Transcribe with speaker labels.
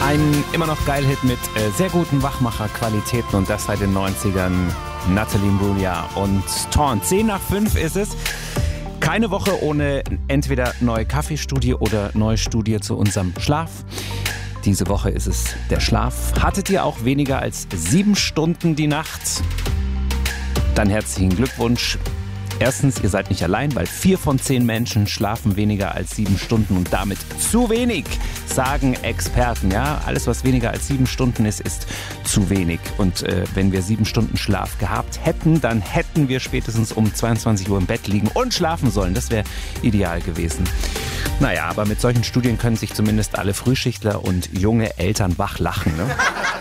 Speaker 1: Ein immer noch Geil-Hit mit sehr guten Wachmacher-Qualitäten und das seit den 90ern. Natalie Imbruglia und Taunt. 4:10 ist es. Keine Woche ohne entweder neue Kaffeestudie oder neue Studie zu unserem Schlaf. Diese Woche ist es der Schlaf. Hattet ihr auch weniger als 7 Stunden die Nacht? Dann herzlichen Glückwunsch. Erstens, ihr seid nicht allein, weil 4 von 10 Menschen schlafen weniger als 7 Stunden und damit zu wenig, sagen Experten. Ja, alles, was weniger als 7 Stunden ist, ist zu wenig. Und wenn wir 7 Stunden Schlaf gehabt hätten, dann hätten wir spätestens um 22 Uhr im Bett liegen und schlafen sollen. Das wäre ideal gewesen. Naja, aber mit solchen Studien können sich zumindest alle Frühschichtler und junge Eltern wach lachen, ne?